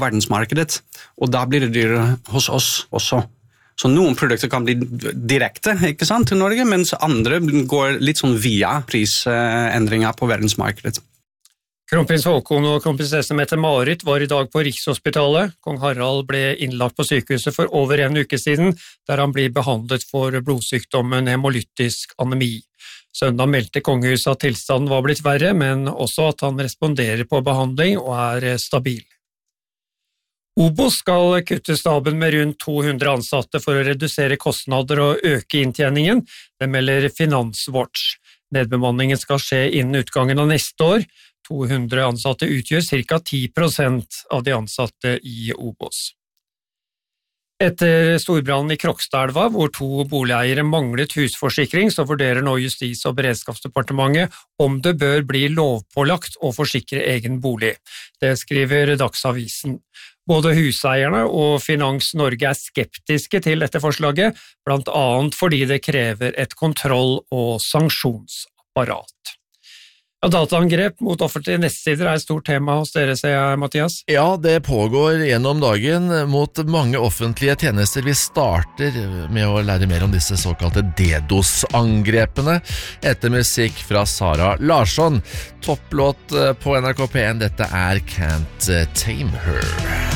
verdensmarkedet, og da blir det dyrere hos oss også. Så noen produkter kan bli direkte, ikke sant, til Norge, mens andre går litt sånn via prisendringer på verdensmarkedet. Kronprins Haakon og kronprinsesse Mette-Marit var i dag på Rikshospitalet. Kong Harald ble innlagt på sykehuset for over en uke siden, der han blir behandlet for blodsykdommen hemolytisk anemi. Søndag meldte kongehuset at tilstanden var blitt verre, men også at han responderer på behandling og er stabil. OBOS skal kutte staben med rundt 200 ansatte for å redusere kostnader og øke inntjeningen, det melder Finanswatch. Nedbemanningen skal skje innen utgangen av neste år. 200 ansatte utgjør ca. 10% av de ansatte i OBOS. Etter storbrannen i Krokstadelva, hvor 2 boligeiere manglet husforsikring, så vurderer nå Justis- og beredskapsdepartementet om det bør bli lovpålagt å forsikre egen bolig. Det skriver Dagsavisen. Både huseierne og Finans Norge er skeptiske til dette forslaget, blant annet fordi det krever et kontroll- og sanksjonsapparat. Dataangrep mot offentlige nettsider er et stort tema hos dere, sier jeg, Mathias. Ja, det pågår gjennom dagen mot mange offentlige tjenester. Vi starter med å lære mer om disse såkalte DDoS-angrepene etter musikk fra Sara Larsson. Topplåt på NRK P1, dette er Can't Tame Her.